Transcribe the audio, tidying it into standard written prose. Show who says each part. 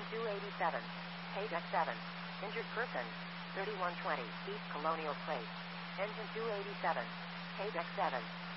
Speaker 1: Engine 287. Paydeck 7. Injured person. 3120 East Colonial Place. Engine 287. Paydeck 7.